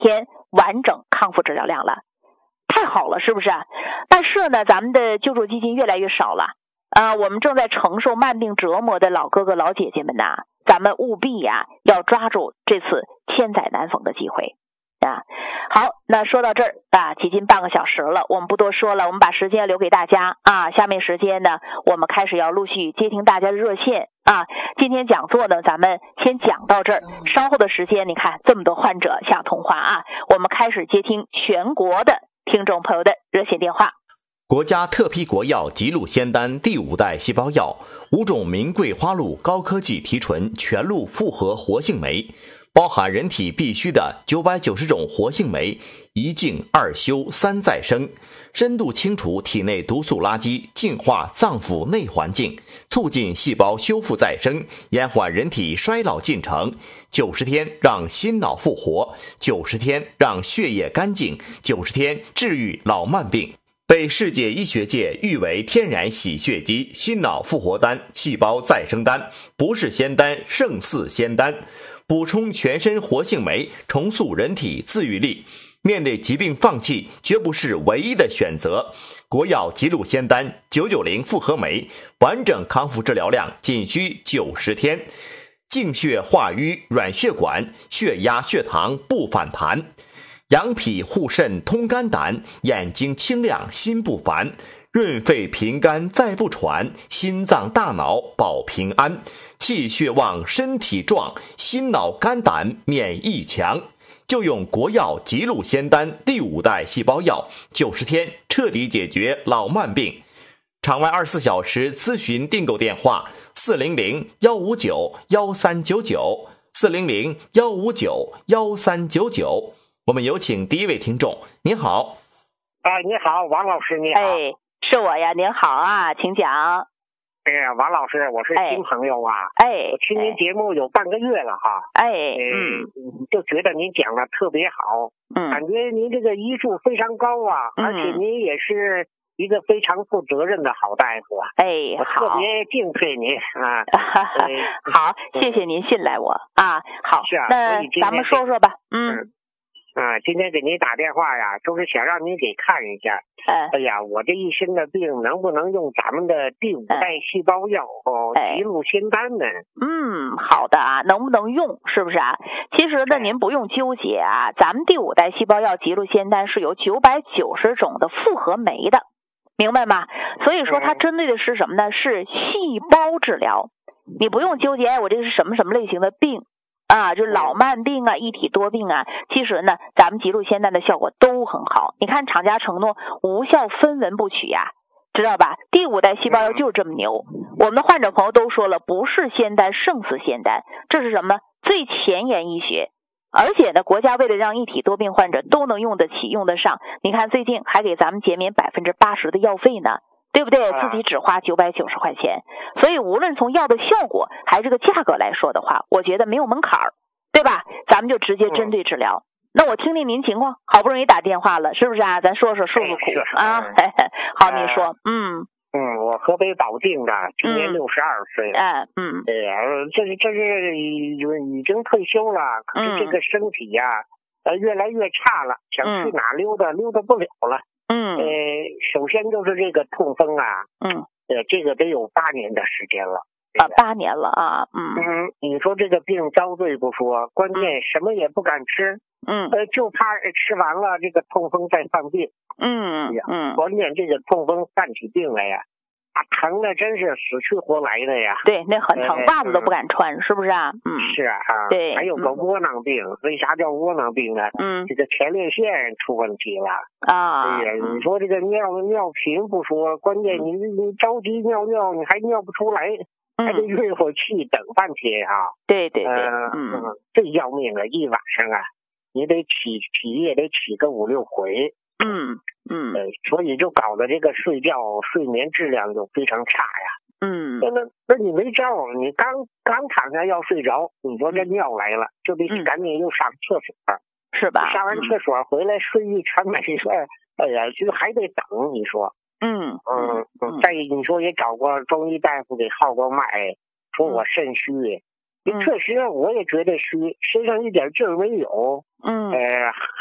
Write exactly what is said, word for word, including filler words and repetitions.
天完整康复治疗量了，太好了，是不是？但是呢，咱们的救助基金越来越少了啊、呃！我们正在承受慢病折磨的老哥哥老姐姐们呐，咱们务必呀要抓住这次千载难逢的机会啊！好，那说到这儿啊，接近半个小时了，我们不多说了，我们把时间留给大家啊。下面时间呢，我们开始要陆续接听大家的热线啊。今天讲座呢，咱们先讲到这儿，稍后的时间，你看这么多患者想通话啊，我们开始接听全国的听众朋友的热线电话。 国家特批国药吉鹿仙丹第五代细胞药，五种名桂花露高科技提纯全露复合活性酶，包含人体必需的九百九十种活性酶，一净二修三再生，深度清除体内毒素垃圾，净化脏腑内环境，促进细胞修复再生，延缓人体衰老进程。九十天让心脑复活，九十天让血液干净，九十天治愈老慢病。被世界医学界誉为天然洗血机、心脑复活丹、细胞再生丹，不是仙丹胜似仙丹，补充全身活性酶，重塑人体自愈力。面对疾病放弃绝不是唯一的选择。国药吉鹿仙丹九九零复合酶，完整康复治疗量仅需九十天，净血化瘀软血管，血压血糖不反弹。养脾护肾通肝胆，眼睛清亮心不烦，润肺平肝再不喘，心脏大脑保平安，气血旺身体壮，心脑肝胆免疫强。就用国药吉鹿仙丹第五代细胞药，九十天彻底解决老慢病。场外二十四小时咨询订购电话：四零零幺五九幺三九九，四零零幺五九幺三九九。我们有请第一位听众。您好。 啊，你好，王老师，你好。 哎，是我呀，您好啊，请讲。 哎呀，王老师，我是新朋友啊。 哎， 我听您节目有半个月了哈。 哎， 嗯，就觉得您讲的特别好， 嗯， 感觉您这个医术非常高啊， 嗯、 而且您也是一个非常负责任的好大夫啊。 哎， 我特别敬佩您啊。 好，谢谢您信赖我啊。好， 是啊， 那咱们说说吧。嗯。 嗯啊，今天给您打电话呀，就是想让您给看一下。 嗯、 哎呀，我这一身的病能不能用咱们的第五代细胞药哦，吉鹿仙丹呢？ 嗯，好的啊，能不能用是不是啊？其实呢，您不用纠结啊，咱们第五代细胞药吉鹿仙丹是有九百九十种的复合酶的，明白吗？所以说它针对的是什么呢？是细胞治疗，你不用纠结，哎，我这是什么什么类型的病。啊，就是老慢病啊，一体多病啊，其实呢，咱们吉鹿仙丹的效果都很好。你看厂家承诺无效分文不取呀、啊，知道吧？第五代细胞药就是这么牛。我们的患者朋友都说了，不是仙丹胜似仙丹，这是什么？最前沿医学。而且呢，国家为了让一体多病患者都能用得起、用得上，你看最近还给咱们减免百分之八十的药费呢。对不对？自己只花九百九十块钱，所以无论从药的效果还是个价格来说的话，我觉得没有门槛儿，对吧？咱们就直接针对治疗。那我听听您情况，好不容易打电话了，是不是啊？咱说说受受苦啊。好，你说，嗯嗯，我河北保定的，今年六十二岁。 嗯嗯， 哎呀，这是这是已已经退休了，可是这个身体呀、啊，呃，越来越差了，想去哪溜达、嗯、溜达不了了。 嗯， 呃，首先就是这个痛风啊， 嗯， 呃，这个得有八年的时间了， 啊，八年了啊，嗯嗯，你说这个病遭罪不说，关键什么也不敢吃， 嗯， 呃，就怕吃完了这个痛风再犯病， 嗯嗯， 关键这个痛风犯起病来呀，啊，疼的真是死去活来的呀， 对，那很疼，袜子都不敢穿，嗯、是不是啊？嗯， 是啊，啊， 对， 还有个窝囊病，嗯、为啥叫窝囊病呢？ 嗯， 这个前列腺出问题了。 啊， 哎呀，你说这个尿尿频不说，关键你你着急尿尿，你还尿不出来， 嗯、 还得运会气等半天啊。 对对对， 呃、 嗯嗯， 最要命了，一晚上啊，你得起起夜得起个五六回。 嗯嗯， 呃，所以就搞得这个睡觉睡眠质量就非常差呀。 嗯， 那那那你没招，你刚刚躺下要睡着，你说这尿来了，就得赶紧又上厕所。嗯， 是吧？ 上完厕所回来睡意全没了，哎呀，就还得等。你说， 嗯嗯嗯，再你说也找过中医大夫给号过脉，说我肾虚， 确实我也觉得虚，身上一点劲儿没有。 嗯。 呃。